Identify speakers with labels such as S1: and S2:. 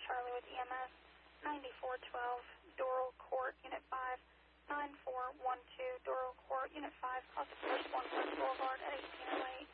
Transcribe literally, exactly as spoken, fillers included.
S1: Charlie with E M S, ninety-four twelve, Doral Court, Unit five, nine four one two, Doral Court, Unit five, Oscar One Boulevard at eighteen oh eight.